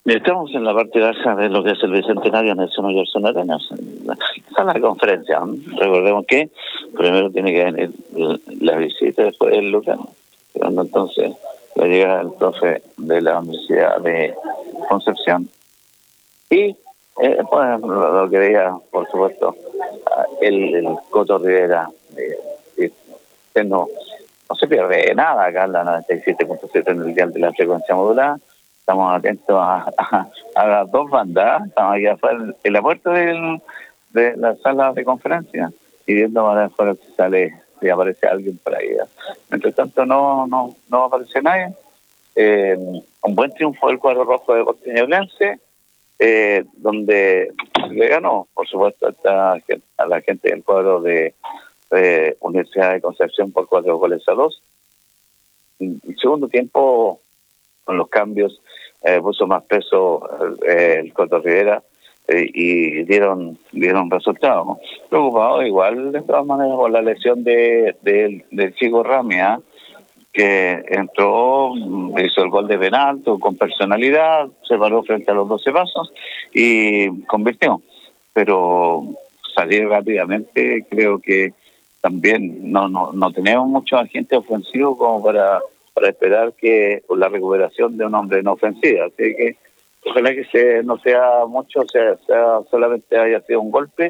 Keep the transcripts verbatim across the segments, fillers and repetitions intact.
Estamos en la parte baja de lo que es el Bicentenario Nelson Oyarzábal Arenas. Esa es la conferencia. Recordemos que primero tiene que venir la visita, después el lugar. Cuando entonces le llega el profe de la Universidad de Concepción. Y eh, pues, lo que diga, por supuesto, el, el Coto Rivera. Eh, eh, no, no se pierde nada acá en la noventa y siete punto siete en el dial de la frecuencia modulada. Estamos atentos a, a, a las dos bandas. Estamos aquí afuera en la puerta del, de la sala de conferencia y viendo para afuera si sale, si aparece alguien por ahí. Mientras tanto no no no aparece nadie. Eh, un buen triunfo del cuadro rojo de Porteñoblense, eh, donde le ganó, por supuesto, a, a la gente del cuadro de, de Universidad de Concepción por cuatro goles a dos. El segundo tiempo, con los cambios, eh, puso más peso eh, el Coto Rivera eh, y dieron dieron resultados. Preocupado igual, de todas maneras, por la lesión de, de del chico Ramia, que entró, hizo el gol de penal, con personalidad, se paró frente a los doce pasos y convirtió. Pero salir rápidamente, creo que también no no no tenemos muchos agentes ofensivos como para para esperar que por la recuperación de un hombre no ofensiva. Así que ojalá que se, no sea mucho, sea, sea solamente haya sido un golpe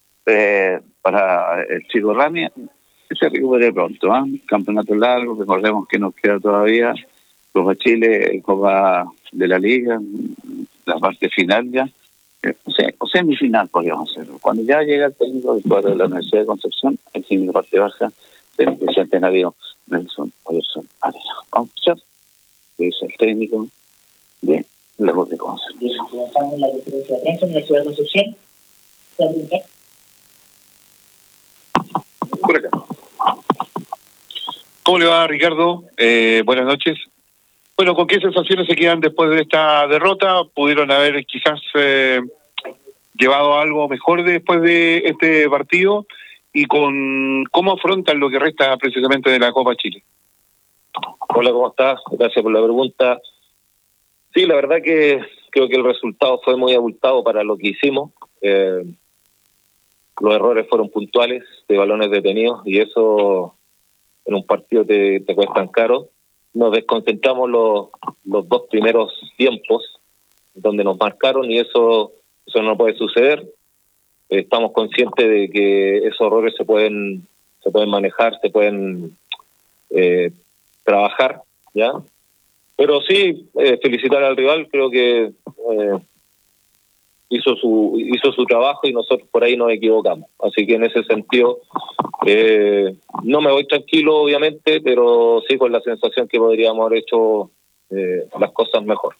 eh, para el chico Ramia, que se recupere pronto. ¿eh? Campeonato largo, recordemos que nos queda todavía Copa Chile, Copa de la Liga, la parte final ya, eh, o sea, o semifinal podríamos hacerlo. Cuando ya llega el técnico del cuadro de la Universidad de Concepción, aquí en la parte baja del Bicentenario Nelson Oyarzábal Arenas. Vamos a escuchar que dice el técnico de la voz de Concepción. Estamos en la conferencia de prensa en la ciudad de Concepción. Por acá. ¿Cómo le va, Ricardo? Eh, buenas noches. Bueno, ¿con qué sensaciones se quedan después de esta derrota? ¿Pudieron haber quizás eh, llevado algo mejor después de este partido? ¿Y con cómo afrontan lo que resta precisamente de la Copa Chile? Hola, ¿cómo estás? Gracias por la pregunta. Sí, la verdad que creo que el resultado fue muy abultado para lo que hicimos. Eh, los errores fueron puntuales, de balones detenidos, y eso en un partido te, te cuestan caro. Nos desconcentramos los, los dos primeros tiempos, donde nos marcaron, y eso, eso no puede suceder. Estamos conscientes de que esos errores se pueden se pueden manejar, se pueden eh, trabajar, ¿ya? Pero sí, eh, felicitar al rival, creo que eh, hizo su hizo su trabajo y nosotros por ahí nos equivocamos. Así que en ese sentido, eh, no me voy tranquilo, obviamente, pero sí con la sensación que podríamos haber hecho eh, las cosas mejor.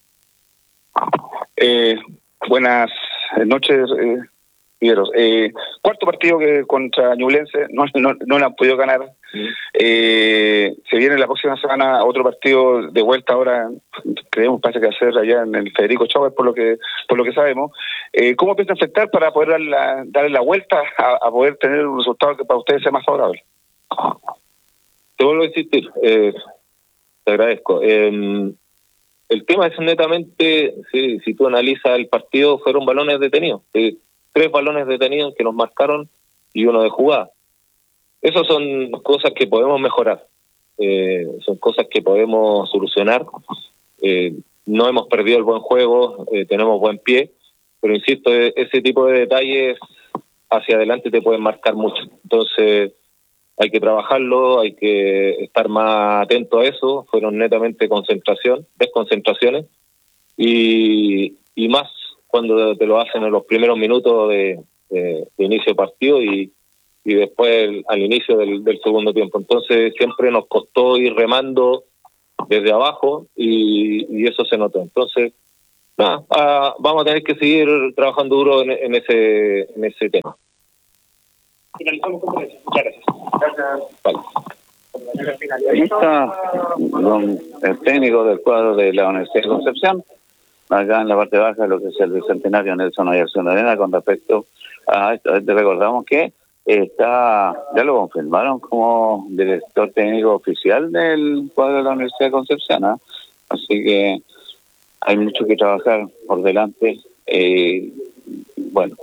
Eh, buenas noches, eh. Eh, cuarto partido que contra Ñublense, no, no, no la han podido ganar. Mm. Eh, se viene la próxima semana otro partido de vuelta ahora, creemos parece que hacer allá en el Federico Chávez, por lo que por lo que sabemos. Eh, ¿Cómo piensa afectar para poder dar la, darle la vuelta a, a poder tener un resultado que para ustedes sea más favorable? Te vuelvo a insistir, eh, te agradezco. Eh, el tema es netamente, sí, si tú analizas el partido, fueron balones detenidos. Sí. Tres balones detenidos que nos marcaron y uno de jugada. Esas son cosas que podemos mejorar, eh, son cosas que podemos solucionar. Eh, no hemos perdido el buen juego, eh, tenemos buen pie, pero insisto, ese tipo de detalles hacia adelante te pueden marcar mucho. Entonces hay que trabajarlo, hay que estar más atento a eso. Fueron netamente concentración, desconcentraciones y, y más cuando te lo hacen en los primeros minutos de, de, de inicio de partido y, y después el, al inicio del, del segundo tiempo. Entonces siempre nos costó ir remando desde abajo y, y eso se notó. Entonces, nada, ah, vamos a tener que seguir trabajando duro en, en ese en ese tema. Finalizamos con eso. Muchas gracias. Gracias. Vale. Ahí está don, el técnico del cuadro de la Universidad de Concepción, acá en la parte baja de lo que es el Bicentenario Nelson Oyarzábal Arenas, con respecto a esto. Te recordamos que está, ya lo confirmaron como director técnico oficial del cuadro de la Universidad de Concepción, ¿eh? Así que hay mucho que trabajar por delante. Eh, bueno,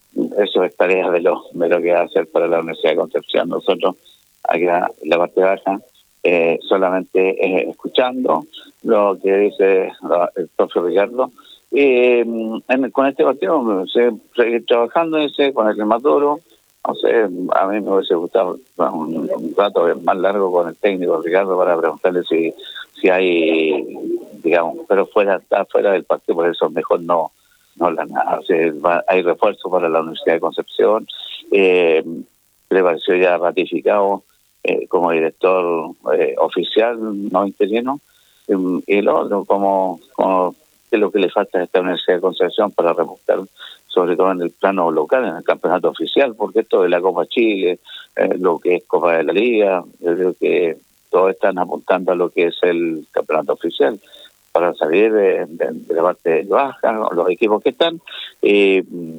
eso es tarea de lo, de lo que va a hacer para la Universidad de Concepción. Nosotros, acá en la parte baja, eh, solamente eh, escuchando lo que dice el profe Ricardo. Eh, en, con este partido, seguir trabajando ese, con el Rematoro. No sé, a mí me hubiese gustado un, un rato más largo con el técnico Ricardo para preguntarle si si hay, digamos, pero fuera está fuera del partido, por eso mejor no no la nada. O sea, va, hay refuerzo para la Universidad de Concepción, eh, le pareció ya ratificado eh, como director eh, oficial, no interino, eh, y lo otro, como, como es lo que le falta a esta Universidad de Concepción para remontar, sobre todo en el plano local, en el campeonato oficial, porque esto de la Copa Chile, eh, lo que es Copa de la Liga, yo creo que todos están apuntando a lo que es el campeonato oficial para salir de, de, de la parte baja, los equipos que están. Y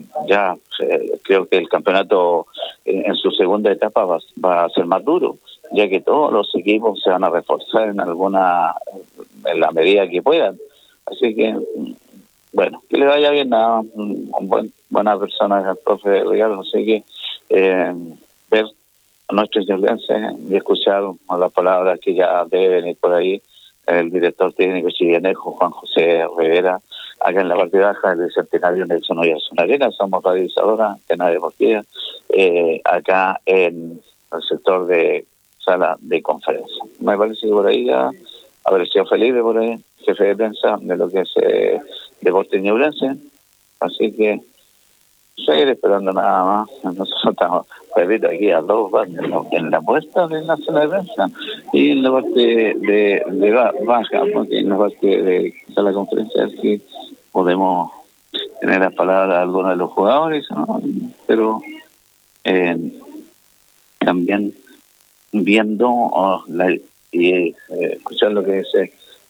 ya eh, creo que el campeonato en, en su segunda etapa va, va a ser más duro, ya que todos los equipos se van a reforzar en alguna, en la medida que puedan. Así que, bueno, que le vaya bien a un, un buen, buena persona, el profe Ricardo. Así que eh, ver a nuestros ñublenses y escuchar las palabras que ya debe venir por ahí el director técnico chilenejo Juan José Rivera, acá en la parte baja del Bicentenario Nelson Oyarzún Arenas. Somos realizadoras de Nadie Deportiva, eh, acá en el sector de sala de conferencia. Me parece que por ahí ya apareció Felipe, por ahí, jefe de prensa de lo que es eh, Deportes Ñublense. Así que seguir esperando nada más. Nosotros estamos, repito, aquí a dos bandas, ¿no? En la puesta de la sala de prensa y en la parte de, de, de baja, porque en la parte de sala de conferencia es que podemos tener las palabras de algunos de los jugadores, ¿no? Pero eh, también viendo oh, la, y eh, escuchar lo que dice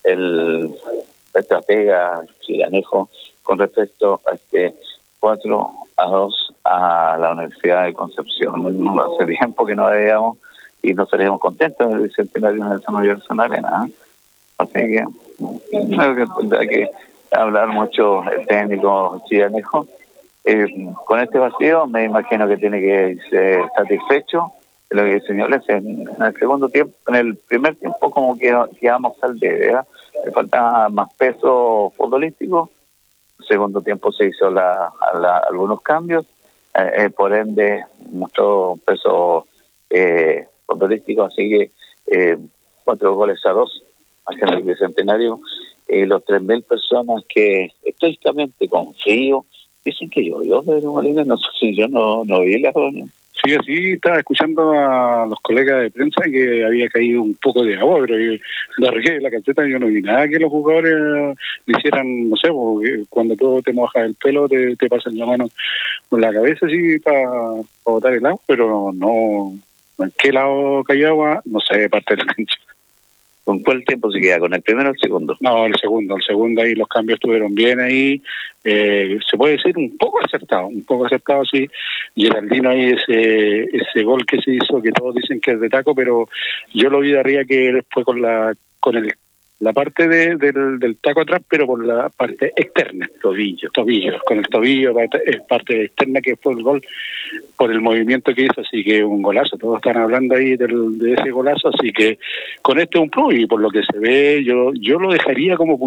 el estratega chilanejo con respecto a este cuatro a dos a la Universidad de Concepción. Hace tiempo que no veíamos y no estaríamos contentos del Bicentenario Nelson Oyarzún Arenas. Así que creo que tendrá que hablar mucho el técnico chilanejo. Eh, con este vacío me imagino que tiene que irse satisfecho de lo que señores en, en el segundo tiempo, en el primer tiempo como que quedamos al debe, ¿verdad? Le falta más peso futbolístico. Segundo tiempo se hizo la, la, algunos cambios, eh, por ende mostró peso eh, futbolístico, así que eh, cuatro goles a dos acá en el Bicentenario, y eh, los tres mil personas que históricamente con frío dicen que llovió, Pedro Molina, no sé si yo no, no vi la reunión. Sí, así estaba escuchando a los colegas de prensa que había caído un poco de agua, pero yo la regué de la calceta, yo no vi nada que los jugadores le hicieran, no sé, porque cuando tú te mojas el pelo te, te pasan la mano con la cabeza así para, para botar el agua, pero no, ¿en qué lado cayó agua? No sé, parte de la cancha. ¿Con cuál tiempo se queda? ¿Con el primero o el segundo? No, el segundo, el segundo ahí los cambios estuvieron bien ahí, eh, se puede decir un poco acertado, un poco acertado sí, Geraldino ahí ese ese gol que se hizo, que todos dicen que es de taco, pero yo lo vi de arriba que después con la con el la parte de, del, del taco atrás, pero por la parte externa. Tobillo. Tobillo, con el tobillo, es parte externa que fue el gol, por el movimiento que hizo, así que un golazo. Todos están hablando ahí del, de ese golazo, así que con este un plus, y por lo que se ve, yo yo lo dejaría como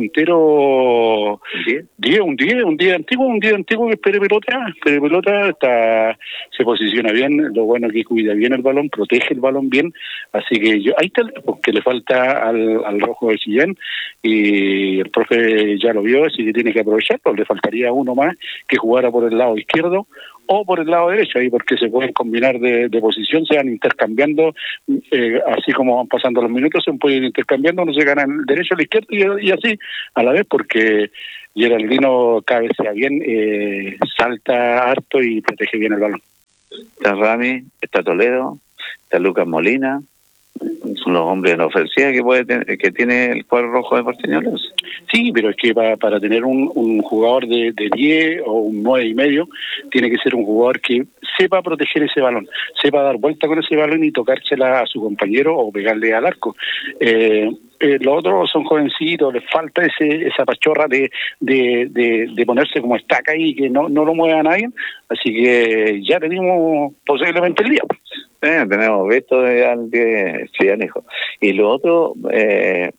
puntero diez, un diez, un diez antiguo, un diez antiguo que espere pelota, espere pelota, está, se posiciona bien, lo bueno es que cuida bien el balón, protege el balón bien, así que yo, ahí está, porque le falta al, al rojo de Chillán, y el profe ya lo vio, así que tiene que aprovecharlo. Le faltaría uno más que jugara por el lado izquierdo o por el lado derecho, ahí porque se pueden combinar de, de posición, se van intercambiando, eh, así como van pasando los minutos, se pueden ir intercambiando, uno se gana el derecho, el izquierdo y, y así a la vez, porque Geraldino cabecea bien, eh, salta harto y protege bien el balón. Está Rami, está Toledo, está Lucas Molina. Son los hombres en ofensiva que puede tener, que tiene el cuadro rojo de Porteñoles. Sí, pero es que para, para tener un, un jugador de, de diez o un nueve y medio, tiene que ser un jugador que sepa proteger ese balón, sepa dar vuelta con ese balón y tocársela a su compañero o pegarle al arco. Eh, eh, los otros son jovencitos, les falta ese esa pachorra de de, de, de ponerse como estaca ahí, que no, no lo mueva a nadie, así que ya tenemos posiblemente el día. Eh, tenemos visto ya el que hijo. Y lo otro, eh,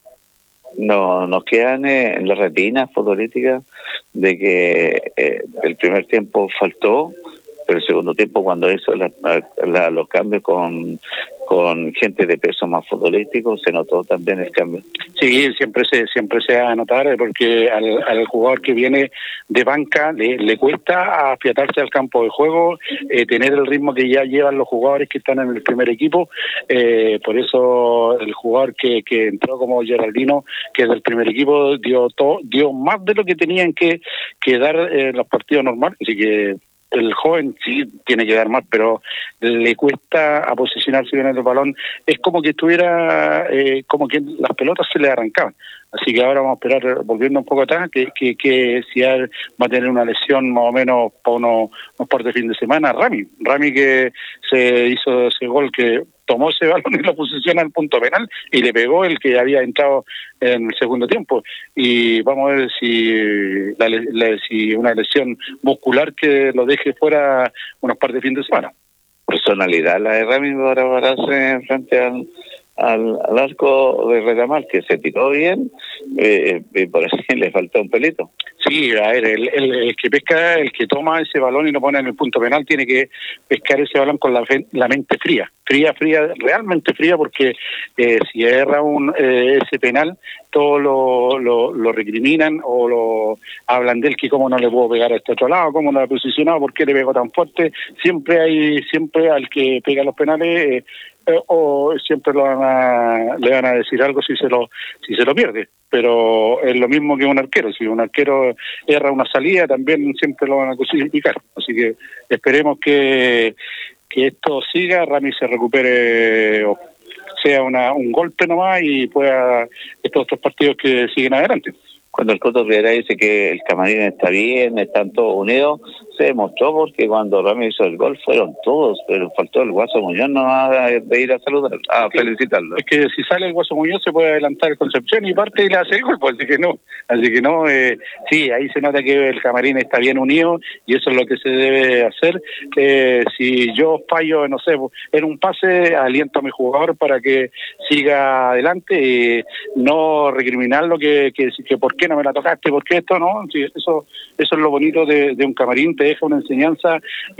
no nos quedan eh, en las retinas futbolísticas de que eh, el primer tiempo faltó, pero el segundo tiempo cuando hizo la, la, los cambios con con gente de peso más futbolístico se notó también el cambio. Sí, siempre se siempre se va a notar porque al, al jugador que viene de banca le, le cuesta afiatarse al campo de juego, eh, tener el ritmo que ya llevan los jugadores que están en el primer equipo, eh, por eso el jugador que, que entró como Geraldino, que es del primer equipo, dio todo, dio más de lo que tenían que, que dar en eh, los partidos normales, así que el joven sí tiene que dar más, pero le cuesta a posicionarse bien en el balón. Es como que estuviera, eh, como que las pelotas se le arrancaban. Así que ahora vamos a esperar, volviendo un poco atrás, que, que, que si va a tener una lesión más o menos para unos, unos par de fin de semana, Rami. Rami que se hizo ese gol, que tomó ese balón y lo posiciona al punto penal y le pegó el que había entrado en el segundo tiempo. Y vamos a ver si, la, la, si una lesión muscular que lo deje fuera unos par de fin de semana. Personalidad la de Rami para pararse frente al, al, al arco de Retamar, que se tiró bien, eh, y por así le faltó un pelito. Sí, a ver, el, el, el que pesca, el que toma ese balón y lo pone en el punto penal, tiene que pescar ese balón con la, la mente fría, fría, fría, realmente fría, porque eh, si erra un eh, ese penal, todos lo, lo, lo recriminan o lo hablan de él, que cómo no le puedo pegar a este otro lado, cómo no lo ha posicionado, por qué le pegó tan fuerte. Siempre hay, siempre al que pega los penales, eh, o siempre lo van a, le van a decir algo si se lo si se lo pierde, pero es lo mismo que un arquero. Si un arquero erra una salida, también siempre lo van a crucificar. Así que esperemos que que esto siga, Rami se recupere, o sea una un golpe nomás, y pueda estos otros partidos que siguen adelante. Cuando el Coto Rivera dice que el camarín está bien, están todos unidos, se demostró porque cuando Rami hizo el gol fueron todos, pero faltó el Guaso Muñoz no de ir a saludar, a es felicitarlo. Es que si sale el Guaso Muñoz se puede adelantar Concepción y parte y le hace el gol, pues, así que no, así que no, eh, sí, ahí se nota que el camarín está bien unido y eso es lo que se debe hacer. Eh, si yo fallo, no sé, en un pase, aliento a mi jugador para que siga adelante y no recriminarlo que, que, que por qué no me la tocaste, por qué esto, ¿no? Sí, eso, eso es lo bonito de, de un camarín, te deja una enseñanza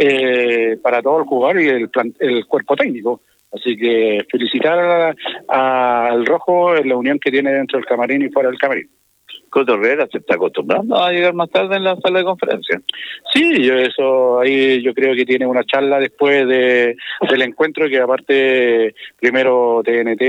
eh, para todo el jugador y el, plan, el cuerpo técnico. Así que felicitar al Rojo en la unión que tiene dentro del camarín y fuera del camarín. Coto Rivera se está acostumbrando a llegar más tarde en la sala de conferencia. Sí, yo eso ahí yo creo que tiene una charla después de del encuentro, que aparte primero T N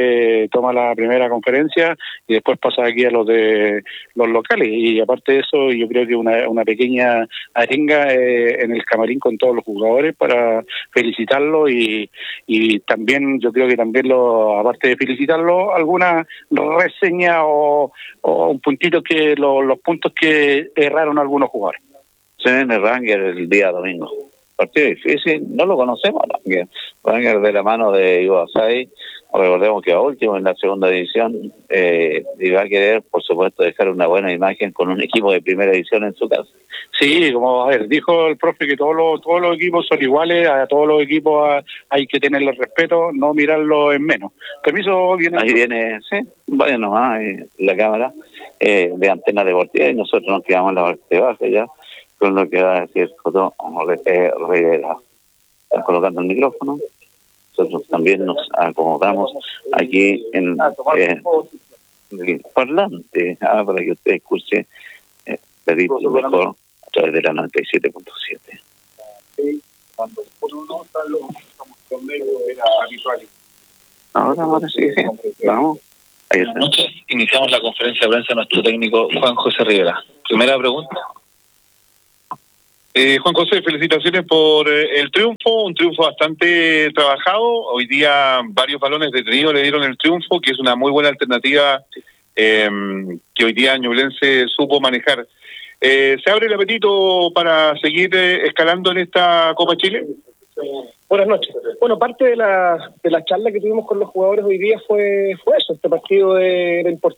T toma la primera conferencia y después pasa aquí a los de los locales, y aparte de eso yo creo que una, una pequeña arenga eh, en el camarín con todos los jugadores para felicitarlo, y, y también yo creo que también lo, aparte de felicitarlo, alguna reseña o, o un puntito que lo, los puntos que erraron algunos jugadores. Se viene Ranger el día domingo. Partido difícil, no lo conocemos, Ranger. Ranger de la mano de Iwasai, recordemos que va último en la segunda división, eh, y va a querer, por supuesto, dejar una buena imagen con un equipo de primera división en su casa. Sí, como a ver, dijo el profe que todos los todos los equipos son iguales, a todos los equipos a, hay que tenerle respeto, no mirarlo en menos. Permiso, viene. Ahí viene, sí, vaya nomás eh, la cámara eh, de Antena Deportiva, y nosotros nos quedamos en la parte baja ya, con lo que va a decir Coto eh, Rivera. Están colocando el micrófono. Nosotros también nos acomodamos aquí en eh, el parlante, ah, para que usted escuche eh, pedir lo mejor a través de la noventa y siete punto siete. Cuando uno no está, los torneos era habitual. Ahora, ahora sí, sí. Vamos. Ahí está. Buenas noches. Iniciamos la conferencia de prensa de nuestro técnico Juan José Rivera. Primera pregunta. Eh, Juan José, felicitaciones por eh, el triunfo, un triunfo bastante trabajado. Hoy día varios balones detenidos le dieron el triunfo, que es una muy buena alternativa eh, que hoy día Ñublense supo manejar. Eh, ¿Se abre el apetito para seguir eh, escalando en esta Copa Chile? Buenas noches. Bueno, parte de la, de la charla que tuvimos con los jugadores hoy día fue, fue eso. Este partido era importante.